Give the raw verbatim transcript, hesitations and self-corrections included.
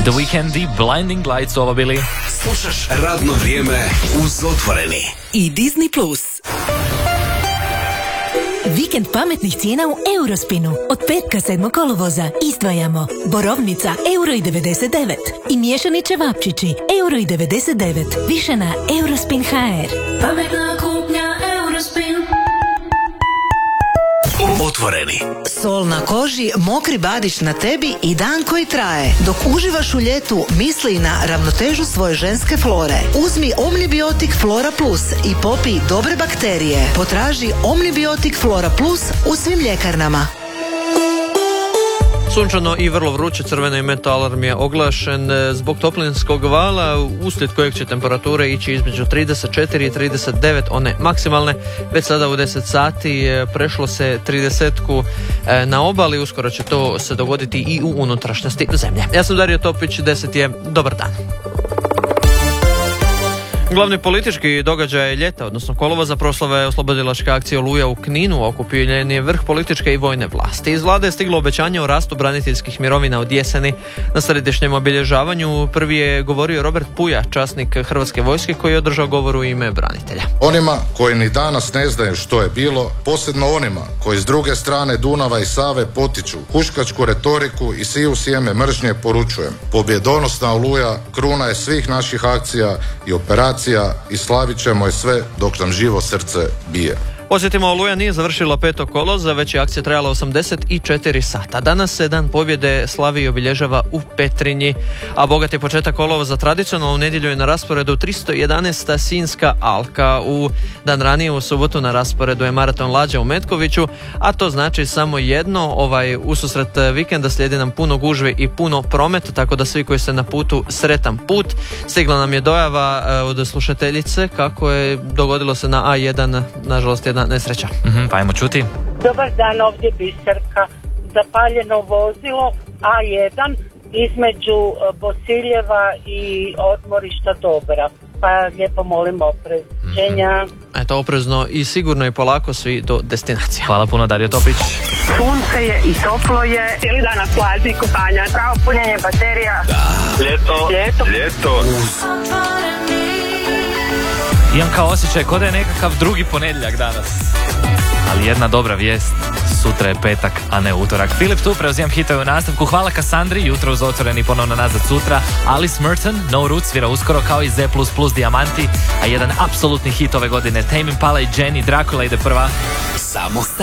The Weeknd i Blinding Lights ovo bili. Slušaš Radno vrijeme uz Otvoreni. I Disney Plus. Vikend pametnih cijena u Eurospinu. Od petka sedmog kolovoza izdvajamo borovnica euro i devedeset devet i miješani ćevapčići euro i devedeset devet. Više na Eurospin ha er. Pametna kupnja Eurospin. Otvoreni. Sol na koži, mokri badić na tebi i dan koji traje. Dok uživaš u ljetu, misli na ravnotežu svoje ženske flore. Uzmi Omnibiotik Flora Plus i popij dobre bakterije. Potraži Omnibiotik Flora Plus u svim ljekarnama. Sunčano i vrlo vruće, crveni metalarm je oglašen zbog toplinskog vala, uslijed kojeg će temperature ići između trideset četiri i trideset devet, one maksimalne. Već sada u deset sati prešlo se tridesetku na obali, uskoro će to se dogoditi i u unutrašnjosti zemlje. Ja sam Dario Topić, deset je, dobar dan. Glavni politički događaj ljeta, odnosno kolovoza, proslava je oslobodilačka akcija Oluja u Kninu, okupljen je vrh političke i vojne vlasti. Iz vlade je stiglo obećanje o rastu braniteljskih mirovina od jeseni. Na središnjem obilježavanju prvi je govorio Robert Puja, časnik Hrvatske vojske, koji je održao govor u ime branitelja. Onima koji ni danas ne znaju što je bilo, posebno onima koji s druge strane Dunava i Save potiču huškačku retoriku i siju sjeme mržnje, poručujem: pobjedonosna Oluja kruna je svih naših akcija i operacija i slavit ćemo je sve dok nam živo srce bije. Posjetimo, Oluja nije završila petog kolovoza, već je akcija trajala osamdeset četiri sata. Danas se Dan pobjede slavi i obilježava u Petrinji, a bogat je početak kolovoza tradicionalno. U nedjelju je na rasporedu tristo jedanaesta Sinjska alka. U dan ranije, u subotu, na rasporedu je maraton Lađa u Metkoviću, a to znači samo jedno, ovaj ususret vikenda slijedi nam puno gužve i puno prometa, tako da svi koji ste na putu, sretan put. Stigla nam je dojava od slušateljice kako je dogodilo se na A jedan, nažalost, jedna nesreća. Mm-hmm, pa ajmo čuti. Dobar dan, ovdje Biserka. Zapaljeno vozilo A jedan između Bosiljeva i odmorišta Dobra. Pa lijepo molim opređenja. Mm-hmm. Eto, oprezno i sigurno i polako svi do destinacije. Hvala puno, Dario Topić. Sunce je i toplo je. Cijeli dan na plaži, kupanja, pravo punjenje baterija. Da. Ljeto. Ljeto. Ljeto. Imam kao osjećaj kod je nekakav drugi ponedjeljak danas. Ali jedna dobra vijest, sutra je petak, a ne utorak. Filip tu, preuzimam hitove u nastavku. Hvala Kassandri, jutro uz Otvoreni, ponovno nazad sutra. Alice Merton, No Roots svira uskoro, kao i Z plus plus Diamanti, a jedan apsolutni hit ove godine, Tame Impala i Jenny, Dracula ide prva. Samo